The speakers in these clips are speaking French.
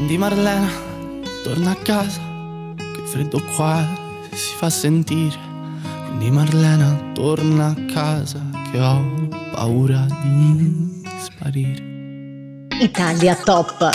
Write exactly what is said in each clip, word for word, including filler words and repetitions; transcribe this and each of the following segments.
Quindi Marlena, torna a casa, che il freddo qua si fa sentire. Quindi Marlena, torna a casa, che ho paura di sparire. Italia Top.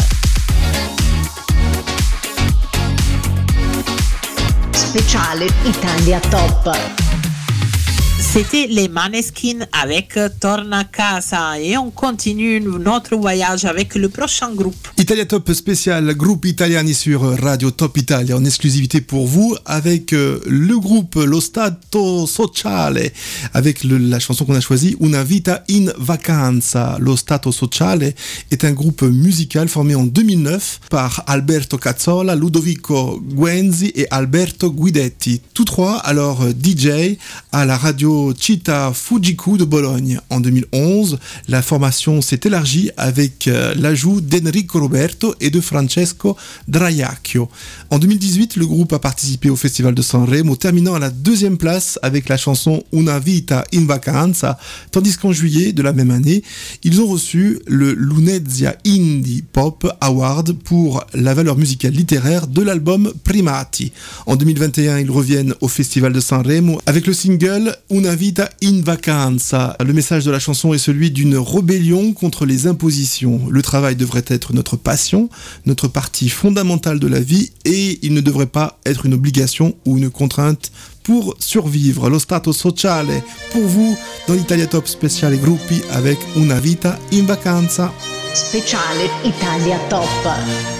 Spéciale Italia Top. C'était les Maneskin avec Torna Casa et on continue notre voyage avec le prochain groupe. Italia Top spécial groupe italiani sur Radio Top Italia en exclusivité pour vous avec euh, le groupe Lo Stato Sociale avec le, la chanson qu'on a choisie Una Vita in Vacanza. Lo Stato Sociale est un groupe musical formé en deux mille neuf par Alberto Cazzola, Ludovico Guenzi et Alberto Guidetti. Tous trois alors D J à la radio Città Fujiku de Bologne. En deux mille onze, la formation s'est élargie avec euh, l'ajout d'Enrico Roberto et de Francesco Draiacchio. En deux mille dix-huit, le groupe a participé au Festival de Sanremo, terminant à la deuxième place avec la chanson Una Vita in Vacanza, tandis qu'en juillet de la même année, ils ont reçu le Lunezia Indie Pop Award pour la valeur musicale littéraire de l'album Primati. En deux mille vingt et un, ils reviennent au Festival de Sanremo avec le single Una Vita in Vacanza. Le message de la chanson est celui d'une rébellion contre les impositions. Le travail devrait être notre passion, notre partie fondamentale de la vie et il ne devrait pas être une obligation ou une contrainte pour survivre. Lo Stato Sociale pour vous dans l'Italia Top Speciale Gruppi avec Una Vita in Vacanza. Speciale Italia Top.